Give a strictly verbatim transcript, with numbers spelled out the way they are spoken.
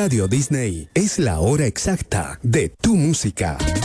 Radio Disney es la hora exacta de tu música.